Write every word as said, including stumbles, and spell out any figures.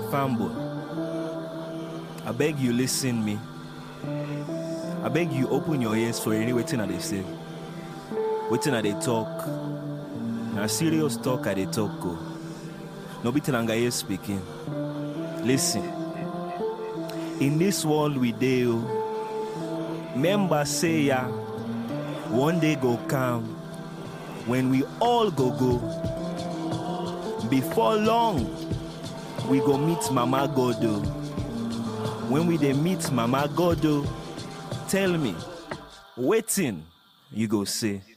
fanboy. I beg you listen me. I beg you open your ears for any waiting they say. Waiting they talk. Now serious talk I they talk go. No be Telangaye speaking. Listen. In this world we deal, members say ya, one day go come when we all go go. Before long, we go meet Mama Godo. When we dey meet Mama Godo, tell me, waiting, you go say.